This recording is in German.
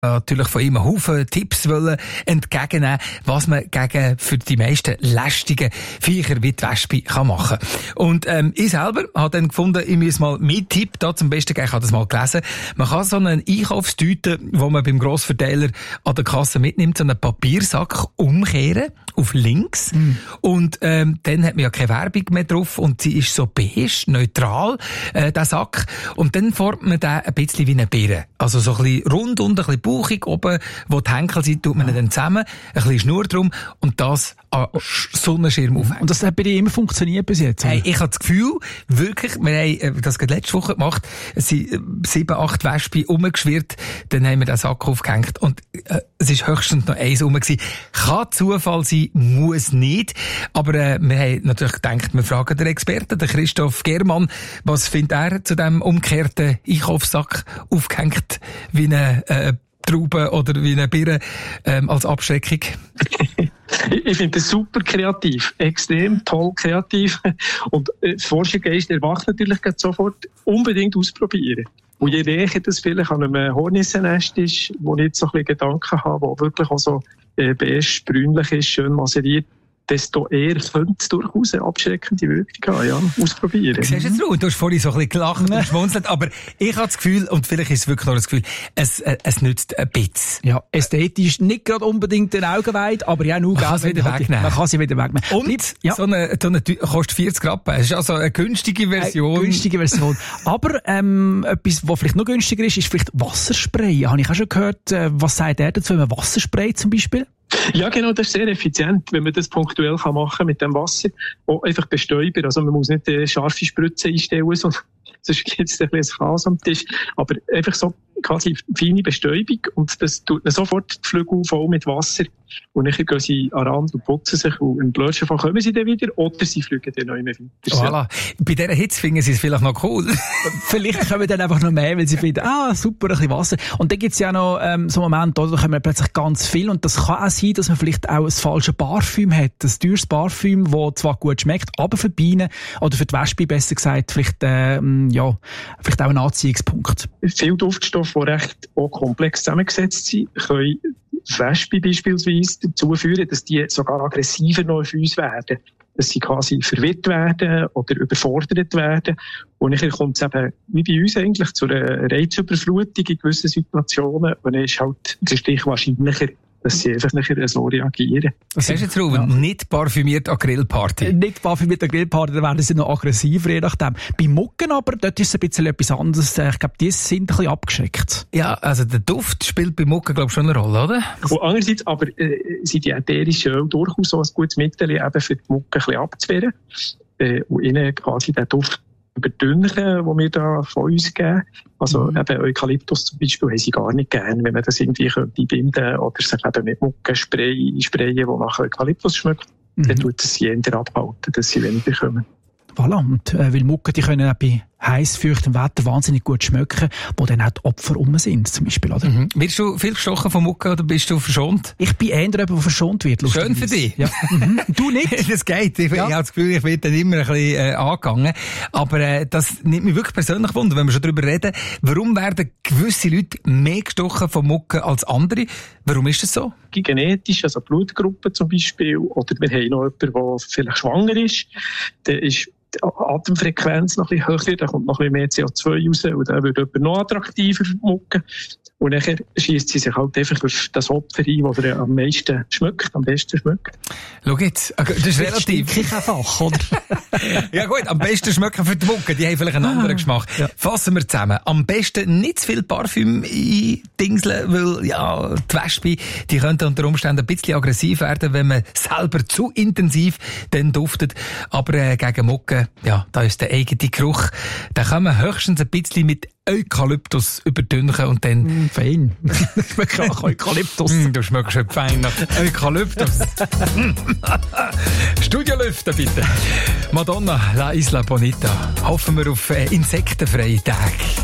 natürlich von ihm einen Haufen Tipps entgegennehmen, was man gegen für die meisten lästigen Viecher wie die Wespe machen kann. Und ich selber habe dann gefunden, ich muss mal meinen Tipp da zum Besten geben, ich habe das mal gelesen. Man kann so einen Einkaufstüte, wo man beim Grossverteiler an der Kasse mitnimmt, so einen Papiersack umkehren auf links. Und dann hat man ja keine Werbung mehr drauf und sie ist so beige, neutral, der Sack. Und dann formt man den ein bisschen wie eine Beere. Also so ein bisschen rund und ein bisschen bauchig oben, wo die Henkel sind, tut man dann zusammen, ein bisschen Schnur drum und das an Sonnenschirm aufhängen. Und das hat bei dir immer funktioniert bis jetzt? Hey, ich habe das Gefühl, wirklich, wir haben das gerade letzte Woche gemacht, es sind 7, 8 Wespen rumgeschwirrt, dann haben wir den Sack aufgehängt und es ist höchstens noch eins rum gewesen. Kann Zufall sein, muss nicht, aber wir haben natürlich gedacht, wir fragen den Experten, den Christoph Germann, was findet er zu dem umgekehrten Einkaufssack aufgehängt wie eine Traube oder wie eine Birne als Abschreckung? Ich finde das super kreativ, extrem toll kreativ. Und Forschergeist erwacht natürlich sofort, unbedingt ausprobieren. Und je näher das vielleicht an einem Hornissennest ist, wo ich jetzt so ein bisschen Gedanken habe, wo wirklich auch so beige, brünlich ist, schön maseriert, desto eher könnte es durchaus eine abschreckende Wirkung haben. Ja, ausprobieren. Siehst du jetzt, Ruth? Du hast vorhin so ein bisschen gelacht und geschmunzelt, aber ich habe das Gefühl, und vielleicht ist es wirklich noch das Gefühl, es nützt ein bisschen. Ja, ästhetisch nicht gerade unbedingt den Augen weit, aber ja, nur man kann sie wieder wegnehmen. Man kann sie wieder wegnehmen. Und so eine kostet 40 Rappen. Das ist also eine günstige Version. Eine günstige Version. Aber etwas, was vielleicht noch günstiger ist vielleicht Wasserspray. Habe ich auch schon gehört. Was sagt er dazu, wenn man Wasserspray zum Beispiel? Ja, genau, das ist sehr effizient, wenn man das punktuell machen kann mit dem Wasser. Auch einfach bestäuben. Also man muss nicht scharfe Spritzen einstellen, sonst gibt es ein bisschen Chaos am Tisch. Aber einfach so quasi feine Bestäubung und das tut man sofort die Flügel voll mit Wasser und dann gehen sie an den Rand und putzen sich und im blödsten Fall kommen sie dann wieder oder sie fliegen dann noch immer weiter. Voilà. Bei dieser Hitze finden sie es vielleicht noch cool. Vielleicht kommen dann einfach noch mehr, weil sie finden, super, ein bisschen Wasser. Und dann gibt es ja noch so Momente, da kommen plötzlich ganz viel und das kann auch sein, dass man vielleicht auch ein falsches Parfüm hat, ein teures Parfüm, das zwar gut schmeckt, aber für die Bienen oder für die Wespe besser gesagt, vielleicht auch ein Anziehungspunkt. Viele Duftstoffe, die recht auch komplex zusammengesetzt sind, können Wespen beispielsweise dazu führen, dass die sogar aggressiver noch auf uns werden. Dass sie quasi verwirrt werden oder überfordert werden. Und dann kommt es eben, wie bei uns eigentlich, zu einer Reizüberflutung in gewissen Situationen. Und dann ist halt der Stich wahrscheinlicher, dass sie einfach nachher so reagieren. Was hast du jetzt, Ruben? Ja. Nicht parfümiert an Grillparty? Nicht parfümiert an Grillparty, dann werden sie noch aggressiver, je nachdem. Bei Mucken aber, dort ist es ein bisschen etwas anderes. Ich glaube, die sind ein bisschen abgeschreckt. Ja, also der Duft spielt bei Mucken, glaube ich, schon eine Rolle, oder? Und andererseits aber sind die ätherischen Öle durchaus so ein gutes Mittel, eben für die Mucken ein bisschen abzuwehren. Und ihnen quasi den Duft überdünnen, den wir da von uns geben. Also eben Eukalyptus zum Beispiel haben sie gar nicht gern, wenn man das irgendwie könnte binden oder sich eben mit Mucke sprayen, die nach Eukalyptus schmeckt. Dann tut es sie eher abhalten, dass sie weniger kommen. Voilà. Und weil Mucke, die können auch bei heiß, feuchtem Wetter wahnsinnig gut schmecken, wo dann auch die Opfer rum sind, zum Beispiel, oder? Wirst du viel gestochen von Mucke oder bist du verschont? Ich bin eher jemand, der verschont wird. Schön für dich. Ja. Du nicht? Das geht. Ich habe das Gefühl, ich werde dann immer ein bisschen angegangen. Aber das nimmt mich wirklich persönlich wunder, wenn wir schon darüber reden. Warum werden gewisse Leute mehr gestochen von Mucke als andere? Warum ist das so? Genetisch, also Blutgruppen zum Beispiel, oder wir haben noch jemanden, der vielleicht schwanger ist, der ist die Atemfrequenz noch ein bisschen höher, da kommt noch ein bisschen mehr CO2 raus und dann wird jemand noch attraktiver mucken. Und dann schiesst sie sich halt einfach auf das Opfer ein, das er am meisten schmeckt, am besten schmeckt. Schau jetzt, das ist relativ einfach, oder? Ja gut, am besten schmecken für die Mucke, die haben vielleicht einen anderen Geschmack. Ja. Fassen wir zusammen. Am besten nicht zu viel Parfüm eindingseln, weil ja, die Wespe, die könnte unter Umständen ein bisschen aggressiv werden, wenn man selber zu intensiv dann duftet. Aber gegen Mucke, ja, da ist der eigene Geruch. Da kann man höchstens ein bisschen mit Eukalyptus überdünnen und dann... Fein. Ich schmecke auch Eukalyptus. Du schmeckst schon fein nach Eukalyptus. Studiolüften bitte. Madonna, La Isla Bonita. Hoffen wir auf insektenfreie Tage.